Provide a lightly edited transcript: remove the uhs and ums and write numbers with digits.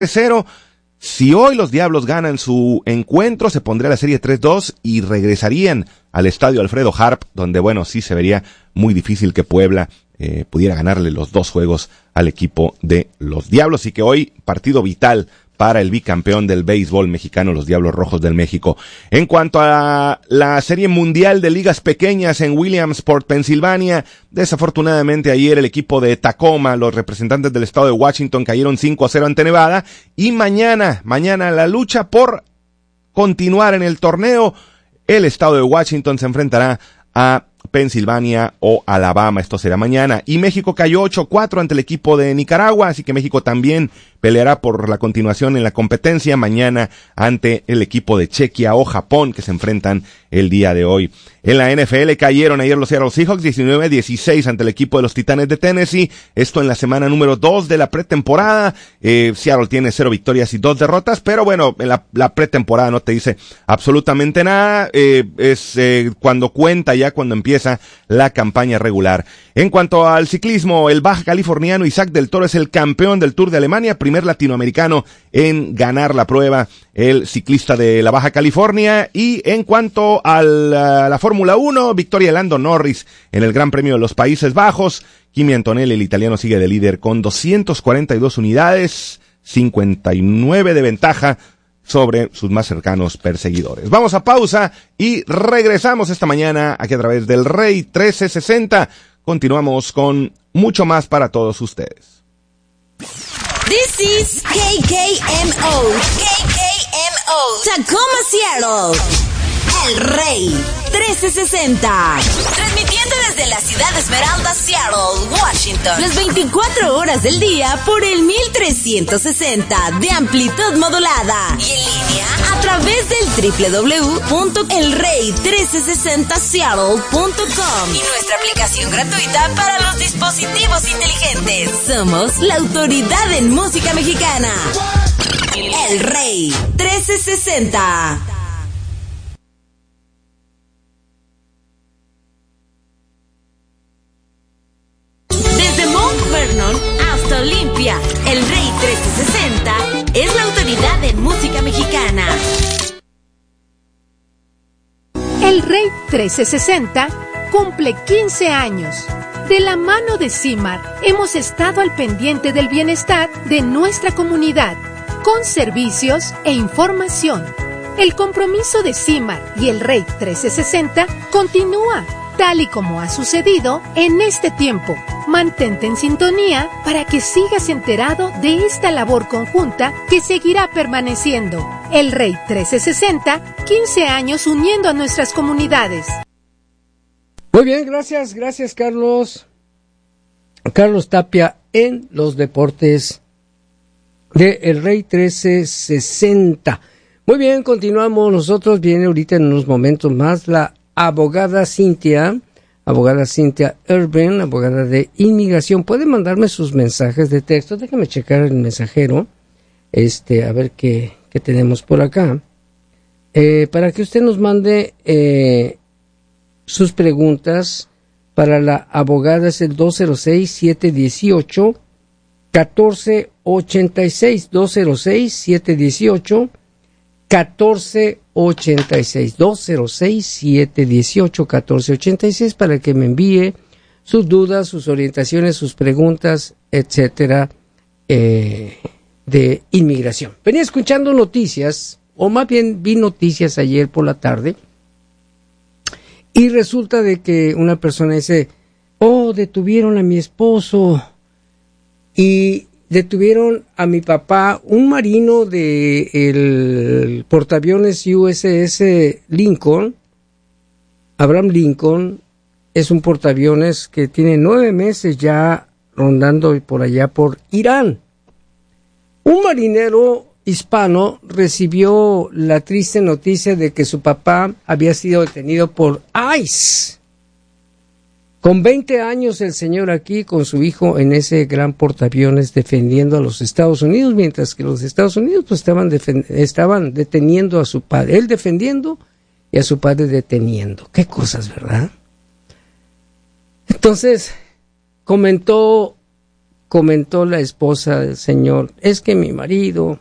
3-0. Si hoy los Diablos ganan su encuentro, se pondría la serie 3-2 y regresarían al estadio Alfredo Harp, donde, bueno, sí se vería muy difícil que Puebla pudiera ganarle los 2 juegos al equipo de los Diablos. Así que hoy, partido vital para el bicampeón del béisbol mexicano, los Diablos Rojos del México. En cuanto a la Serie Mundial de Ligas Pequeñas en Williamsport, Pensilvania, desafortunadamente ayer el equipo de Tacoma, los representantes del estado de Washington, cayeron 5-0 ante Nevada, y mañana la lucha por continuar en el torneo, el estado de Washington se enfrentará a Pensilvania o Alabama, esto será mañana, y México cayó 8-4 ante el equipo de Nicaragua, así que México también peleará por la continuación en la competencia mañana ante el equipo de Chequia o Japón, que se enfrentan el día de hoy. En la NFL cayeron ayer los Seattle Seahawks 19-16 ante el equipo de los Titanes de Tennessee, esto en la semana número 2 de la pretemporada. Seattle tiene 0 victorias y 2 derrotas, pero bueno, en la pretemporada no te dice absolutamente nada, es cuando cuenta ya cuando empieza la campaña regular. En cuanto al ciclismo, el baja californiano Isaac del Toro es el campeón del Tour de Alemania, primer latinoamericano en ganar la prueba, el ciclista de la Baja California. Y en cuanto a la Fórmula 1, victoria de Lando Norris en el Gran Premio de los Países Bajos. Kimi Antonelli, el italiano, sigue de líder con 242 unidades, 59 de ventaja sobre sus más cercanos perseguidores. Vamos a pausa y regresamos esta mañana aquí a través del Rey 1360. Continuamos con mucho más para todos ustedes. This is KKMO, Tacoma, Seattle, El Rey 1360, transmitiendo desde la ciudad de Esmeralda, Seattle, Washington, las 24 horas del día por el 1360 de amplitud modulada y en línea a través del www.elrey1360seattle.com y nuestra aplicación gratuita para los dispositivos inteligentes. Somos la autoridad en música mexicana. El Rey 1360. Desde Mount Vernon hasta Olimpia, el Rey 1360 es la autoridad en música mexicana. El Rey 1360 cumple 15 años. De la mano de CIMAR hemos estado al pendiente del bienestar de nuestra comunidad, con servicios e información. El compromiso de CIMAR y el Rey 1360 continúa, tal y como ha sucedido en este tiempo. Mantente en sintonía para que sigas enterado de esta labor conjunta que seguirá permaneciendo. El Rey 1360, 15 años uniendo a nuestras comunidades. Muy bien, gracias Carlos. Carlos Tapia en los deportes de El Rey 1360. Muy bien, continuamos nosotros. Viene ahorita en unos momentos más la abogada Cintia Irvin, abogada de inmigración. Puede mandarme sus mensajes de texto. Déjame checar el mensajero. A ver qué tenemos por acá. Para que usted nos mande sus preguntas para la abogada. Es el 206-718-1486. 206-718-1486. 206-718-1486 para que me envíe sus dudas, sus orientaciones, sus preguntas, etcétera, de inmigración. Venía escuchando noticias, o más bien vi noticias ayer por la tarde, y resulta de que una persona dice, detuvieron a mi esposo, y detuvieron a mi papá, un marino de el portaaviones USS Lincoln. Abraham Lincoln es un portaaviones que tiene 9 meses ya rondando por allá por Irán. Un marinero hispano recibió la triste noticia de que su papá había sido detenido por ICE. Con 20 años el señor aquí con su hijo en ese gran portaaviones defendiendo a los Estados Unidos, mientras que los Estados Unidos pues estaban deteniendo a su padre, él defendiendo y a su padre deteniendo. Qué cosas, ¿verdad? Entonces comentó comentó la esposa del señor, es que mi marido